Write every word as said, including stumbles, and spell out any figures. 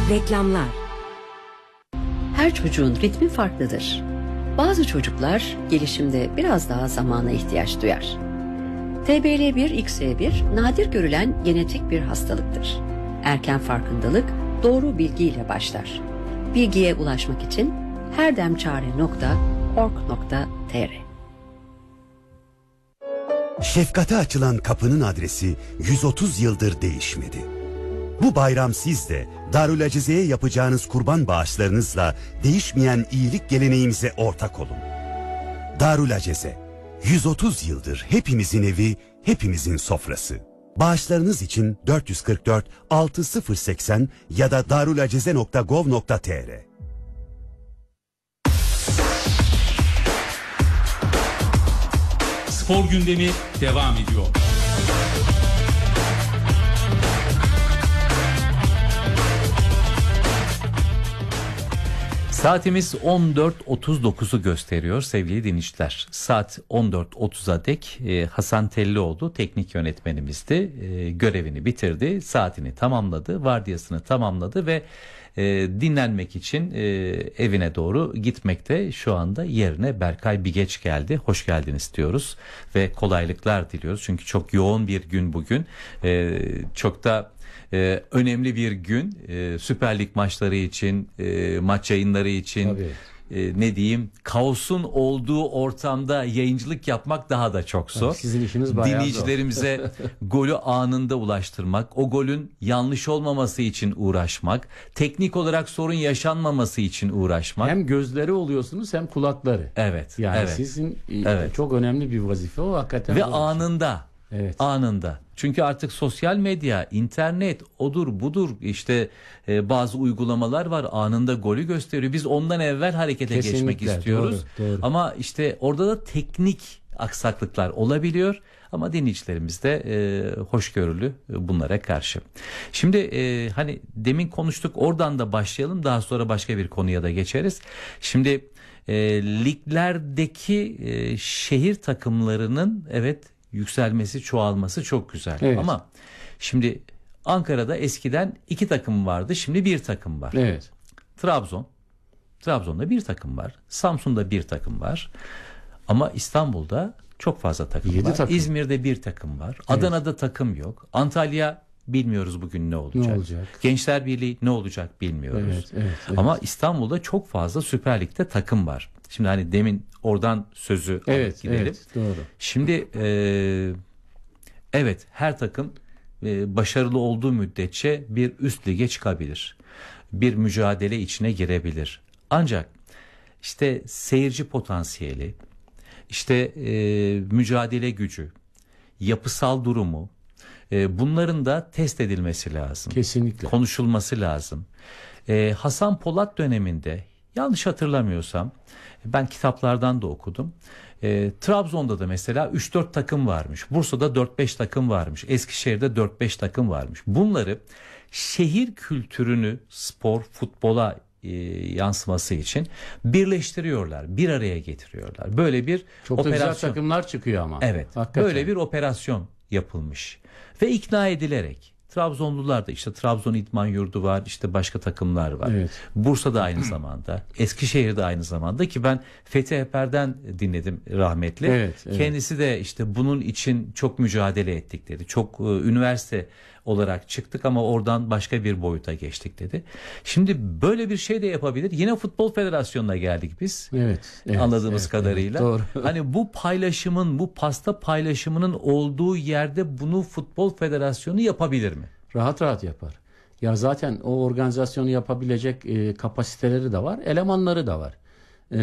Reklamlar. Her çocuğun ritmi farklıdır. Bazı çocuklar gelişimde biraz daha zamana ihtiyaç duyar. T B L bir X E bir nadir görülen genetik bir hastalıktır. Erken farkındalık doğru bilgiyle başlar. Bilgiye ulaşmak için herdemçare nokta org nokta tr. Şefkate açılan kapının adresi yüz otuz yıldır değişmedi. Bu bayram siz de Darül Acize'ye yapacağınız kurban bağışlarınızla değişmeyen iyilik geleneğimize ortak olun. Darül Acize, yüz otuz yıldır hepimizin evi, hepimizin sofrası. Bağışlarınız için dört yüz kırk dört altı sıfır seksen ya da darulacize nokta gov nokta tr. Spor gündemi devam ediyor. Saatimiz on dört otuz dokuzu gösteriyor sevgili dinleyiciler. Saat on dört otuza dek e, Hasan Tellioğlu teknik yönetmenimizdi. E, görevini bitirdi, saatini tamamladı, vardiyasını tamamladı ve e, dinlenmek için e, evine doğru gitmekte. Şu anda yerine Berkay Bigeç geldi. Hoş geldiniz diyoruz ve kolaylıklar diliyoruz. Çünkü çok yoğun bir gün bugün. E, çok da Ee, önemli bir gün ee, Süper Lig maçları için, e, maç yayınları için, e, ne diyeyim, kaosun olduğu ortamda yayıncılık yapmak daha da çok zor. Sizin işiniz bayağı dinleyicilerimize golü anında ulaştırmak, o golün yanlış olmaması için uğraşmak, teknik olarak sorun yaşanmaması için uğraşmak. Hem gözleri oluyorsunuz hem kulakları. Evet. Yani evet. sizin evet. çok önemli bir vazife o hakikaten. Ve anında. Evet. Anında. Çünkü artık sosyal medya, internet, odur budur, işte e, bazı uygulamalar var, anında golü gösteriyor. Biz ondan evvel harekete Kesinlikle, geçmek istiyoruz. Doğru, doğru. Ama işte orada da teknik aksaklıklar olabiliyor. Ama dinleyicilerimiz de e, hoşgörülü bunlara karşı. Şimdi e, hani demin konuştuk, oradan da başlayalım, daha sonra başka bir konuya da geçeriz. Şimdi e, liglerdeki e, şehir takımlarının evet yükselmesi, çoğalması çok güzel. Evet. Ama şimdi Ankara'da eskiden iki takım vardı, şimdi bir takım var. Evet. Trabzon, Trabzon'da bir takım var. Samsun'da bir takım var. Ama İstanbul'da çok fazla takım var. Takım. İzmir'de bir takım var. Evet. Adana'da takım yok. Antalya bilmiyoruz bugün ne olacak. Ne olacak? Gençler Birliği ne olacak bilmiyoruz. Evet, evet, evet. Ama İstanbul'da çok fazla Süper Lig'de takım var. Şimdi hani demin oradan sözü evet, alıp gidelim. Evet, doğru. Şimdi e, evet, her takım e, başarılı olduğu müddetçe bir üst lige çıkabilir. Bir mücadele içine girebilir. Ancak işte seyirci potansiyeli, işte e, mücadele gücü, yapısal durumu, e, bunların da test edilmesi lazım. Kesinlikle. Konuşulması lazım. E, Hasan Polat döneminde, yanlış hatırlamıyorsam, ben kitaplardan da okudum. E, Trabzon'da da mesela üç dört takım varmış. Bursa'da dört beş takım varmış. Eskişehir'de dört beş takım varmış. Bunları şehir kültürünü spor, futbola e, yansıması için birleştiriyorlar. Bir araya getiriyorlar. Böyle bir çok operasyon. Çok güzel takımlar çıkıyor ama. Evet. Hakikaten. Böyle bir operasyon yapılmış. Ve ikna edilerek. Trabzonlular da, işte Trabzon İdman Yurdu var, işte başka takımlar var. Evet. Bursa'da aynı zamanda, Eskişehir'de aynı zamanda, ki ben Fethi Eper'den dinledim rahmetli. Evet, evet. Kendisi de işte bunun için çok mücadele ettik dedi. Çok e, üniversite olarak çıktık ama oradan başka bir boyuta geçtik dedi. Şimdi böyle bir şey de yapabilir. Yine Futbol Federasyonu'na geldik biz. Evet. evet anladığımız evet, kadarıyla. Evet, doğru. Hani bu paylaşımın, bu pasta paylaşımının olduğu yerde bunu Futbol Federasyonu yapabilir mi? Rahat rahat yapar. Ya zaten o organizasyonu yapabilecek e, kapasiteleri de var, elemanları da var.